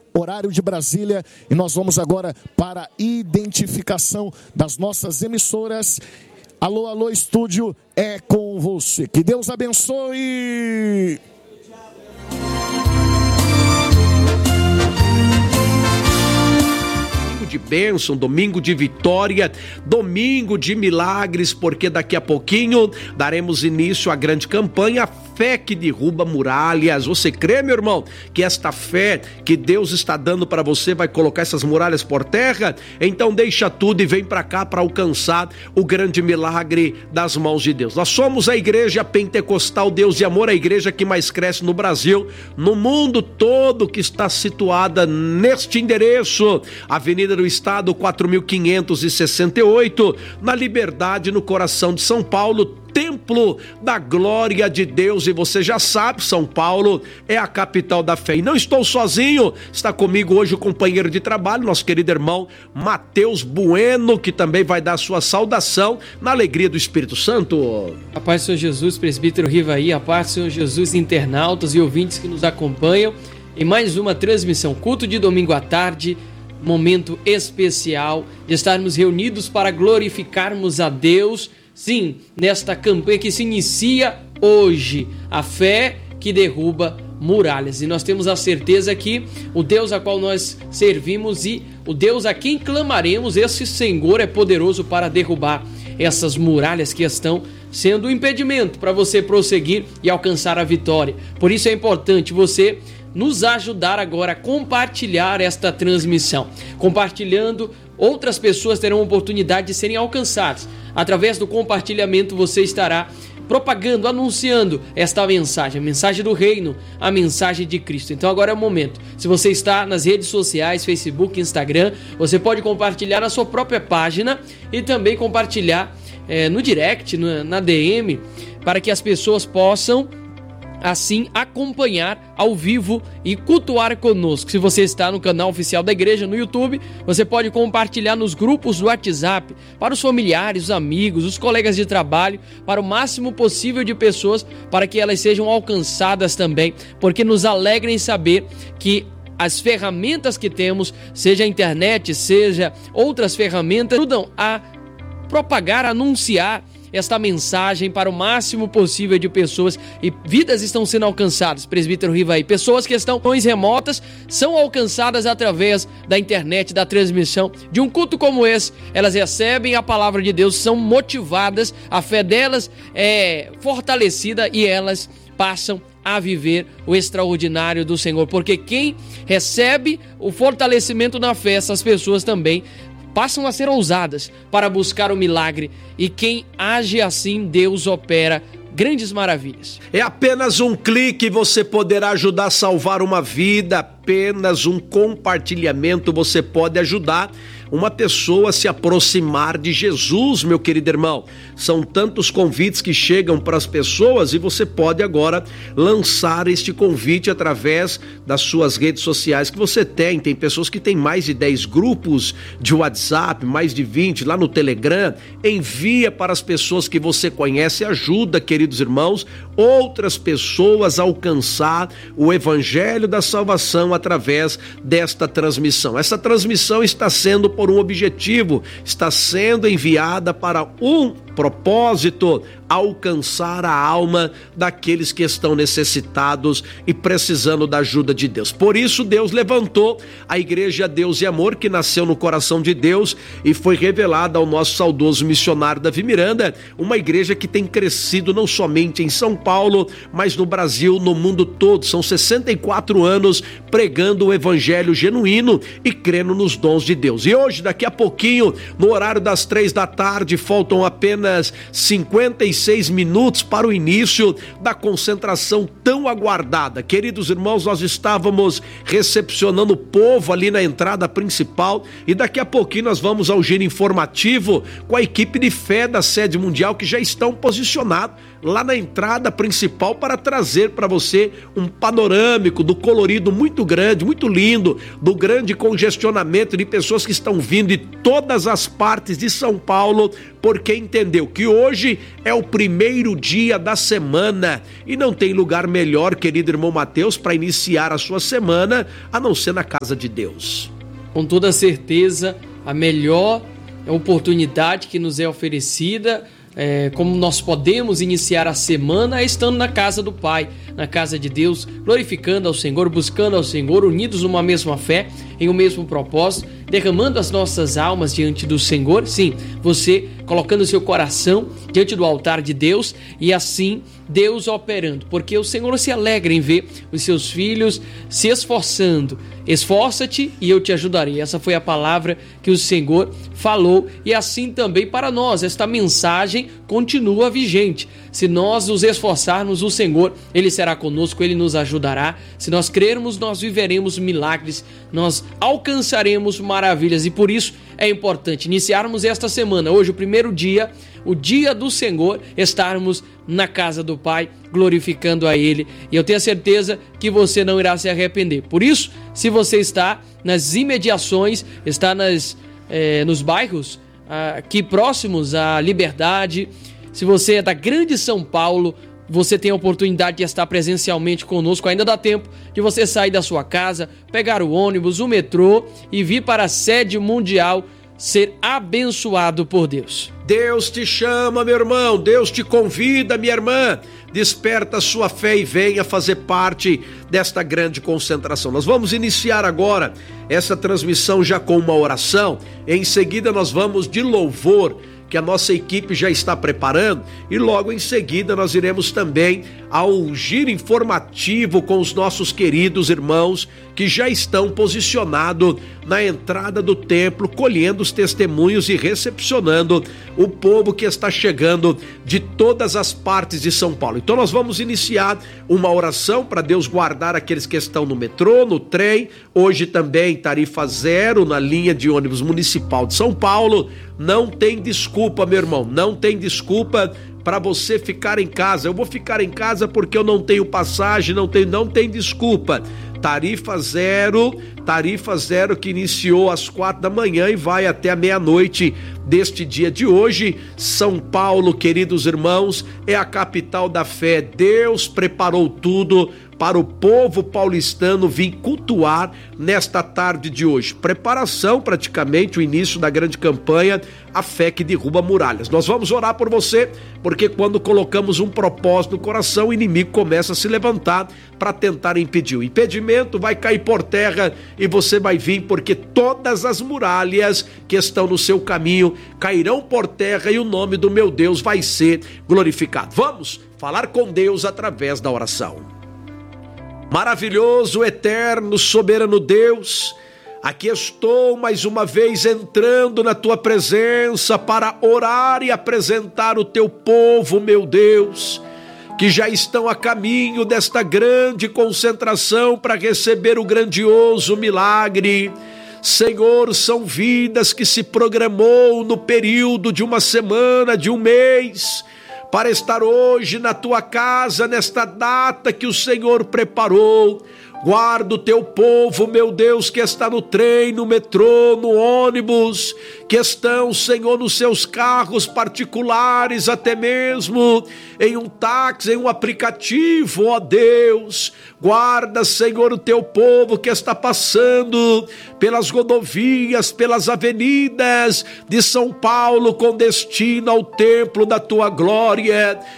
horário de Brasília, e nós vamos agora para a identificação das nossas emissoras. Alô, alô, estúdio, é com você. Que Deus abençoe. De bênção, domingo de vitória, domingo de milagres, porque daqui a pouquinho daremos início à grande campanha Fé que Derruba Muralhas. Você crê, meu irmão, que esta fé que Deus está dando para você vai colocar essas muralhas por terra? Então deixa tudo e vem para cá para alcançar o grande milagre das mãos de Deus. Nós somos a Igreja Pentecostal Deus de Amor, a igreja que mais cresce no Brasil, no mundo todo, que está situada neste endereço, Avenida do Estado 4568, na Liberdade, no coração de São Paulo, Templo da Glória de Deus. E você já sabe, São Paulo é a capital da fé. E não estou sozinho, está comigo hoje o companheiro de trabalho, nosso querido irmão Mateus Bueno, que também vai dar sua saudação na alegria do Espírito Santo. A paz do Senhor Jesus, presbítero Rivaí, a paz do Senhor Jesus, internautas e ouvintes que nos acompanham em mais uma transmissão, culto de domingo à tarde, momento especial de estarmos reunidos para glorificarmos a Deus. Sim, nesta campanha que se inicia hoje, a fé que derruba muralhas. E nós temos a certeza que o Deus a qual nós servimos e o Deus a quem clamaremos, esse Senhor é poderoso para derrubar essas muralhas que estão sendo um impedimento para você prosseguir e alcançar a vitória. Por isso é importante você nos ajudar agora a compartilhar esta transmissão. Compartilhando, outras pessoas terão a oportunidade de serem alcançadas. Através do compartilhamento você estará propagando, anunciando esta mensagem, a mensagem do reino, a mensagem de Cristo. Então agora é o momento. Se você está nas redes sociais, Facebook, Instagram, você pode compartilhar na sua própria página e também compartilhar no direct, na DM, para que as pessoas possam assim acompanhar ao vivo e cultuar conosco. Se você está no canal oficial da igreja no YouTube, você pode compartilhar nos grupos do WhatsApp para os familiares, os amigos, os colegas de trabalho, para o máximo possível de pessoas, para que elas sejam alcançadas também, porque nos alegra em saber que as ferramentas que temos, seja a internet, seja outras ferramentas, ajudam a propagar, a anunciar esta mensagem para o máximo possível de pessoas, e vidas estão sendo alcançadas, presbítero Rivaí. Pessoas que estão em remotas são alcançadas através da internet, da transmissão de um culto como esse. Elas recebem a palavra de Deus, são motivadas, a fé delas é fortalecida e elas passam a viver o extraordinário do Senhor, porque quem recebe o fortalecimento na fé, essas pessoas também passam a ser ousadas para buscar o milagre, e quem age assim, Deus opera grandes maravilhas. É apenas um clique e você poderá ajudar a salvar uma vida. Apenas um compartilhamento você pode ajudar uma pessoa a se aproximar de Jesus, meu querido irmão. São tantos convites que chegam para as pessoas e você pode agora lançar este convite através das suas redes sociais que você tem. Tem pessoas que têm mais de 10 grupos de WhatsApp, mais de 20 lá no Telegram. Envia para as pessoas que você conhece, ajuda, queridos irmãos, outras pessoas a alcançar o evangelho da salvação através desta transmissão. Essa transmissão está sendo por um objetivo, está sendo enviada para um propósito: alcançar a alma daqueles que estão necessitados e precisando da ajuda de Deus. Por isso Deus levantou a Igreja Deus e Amor, que nasceu no coração de Deus e foi revelada ao nosso saudoso missionário Davi Miranda, uma igreja que tem crescido não somente em São Paulo, mas no Brasil, no mundo todo. São 64 anos pregando o evangelho genuíno e crendo nos dons de Deus. E hoje, daqui a pouquinho, no horário das 3 da tarde, faltam apenas 56 minutos para o início da concentração tão aguardada. Queridos irmãos, nós estávamos recepcionando o povo ali na entrada principal e daqui a pouquinho nós vamos ao giro informativo com a equipe de fé da sede mundial, que já estão posicionados lá na entrada principal para trazer para você um panorâmico do colorido muito grande, muito lindo, do grande congestionamento de pessoas que estão vindo de todas as partes de São Paulo, porque entendeu que hoje é o primeiro dia da semana e não tem lugar melhor, querido irmão Mateus, para iniciar a sua semana, a não ser na casa de Deus. Com toda certeza, a melhor oportunidade que nos é oferecida, como nós podemos iniciar a semana, é estando na casa do Pai, na casa de Deus, glorificando ao Senhor, buscando ao Senhor, unidos numa mesma fé, em um mesmo propósito, derramando as nossas almas diante do Senhor. Sim, você colocando seu coração diante do altar de Deus e assim Deus operando, porque o Senhor se alegra em ver os seus filhos se esforçando. Esforça-te e eu te ajudarei. Essa foi a palavra que o Senhor falou e assim também para nós esta mensagem continua vigente. Se nós nos esforçarmos, o Senhor, Ele será conosco, Ele nos ajudará. Se nós crermos, nós viveremos milagres, nós alcançaremos maravilhas e por isso é importante iniciarmos esta semana, hoje o primeiro dia, o dia do Senhor, estarmos na casa do Pai, glorificando a Ele. E eu tenho certeza que você não irá se arrepender. Por isso, se você está nas imediações, está nos bairros aqui próximos à Liberdade, se você é da Grande São Paulo, você tem a oportunidade de estar presencialmente conosco, ainda dá tempo de você sair da sua casa, pegar o ônibus, o metrô e vir para a sede mundial ser abençoado por Deus. Deus te chama, meu irmão, Deus te convida, minha irmã, desperta a sua fé e venha fazer parte desta grande concentração. Nós vamos iniciar agora essa transmissão já com uma oração, em seguida nós vamos de louvor, que a nossa equipe já está preparando, e logo em seguida nós iremos também ao giro informativo com os nossos queridos irmãos que já estão posicionados na entrada do templo, colhendo os testemunhos e recepcionando o povo que está chegando de todas as partes de São Paulo. Então nós vamos iniciar uma oração para Deus guardar aqueles que estão no metrô, no trem, hoje também tarifa zero na linha de ônibus municipal de São Paulo. Não tem desculpa, meu irmão, não tem desculpa para você ficar em casa. Eu vou ficar em casa porque eu não tenho passagem, não tem desculpa. Tarifa zero que iniciou às 4 da manhã e vai até a meia-noite deste dia de hoje. São Paulo, queridos irmãos, é a capital da fé. Deus preparou tudo para o povo paulistano vir cultuar nesta tarde de hoje. Preparação, praticamente, o início da grande campanha, a fé que derruba muralhas. Nós vamos orar por você, porque quando colocamos um propósito no coração, o inimigo começa a se levantar para tentar impedir. O impedimento vai cair por terra e você vai vir, porque todas as muralhas que estão no seu caminho cairão por terra e o nome do meu Deus vai ser glorificado. Vamos falar com Deus através da oração. Maravilhoso, eterno, soberano Deus, aqui estou mais uma vez entrando na tua presença para orar e apresentar o teu povo, meu Deus, que já estão a caminho desta grande concentração para receber o grandioso milagre. Senhor, são vidas que se programou no período de uma semana, de um mês, para estar hoje na tua casa, nesta data que o Senhor preparou. Guarda o teu povo, meu Deus, que está no trem, no metrô, no ônibus, que estão, Senhor, nos seus carros particulares, até mesmo em um táxi, em um aplicativo, ó Deus. Guarda, Senhor, o teu povo que está passando pelas rodovias, pelas avenidas de São Paulo com destino ao templo da tua glória.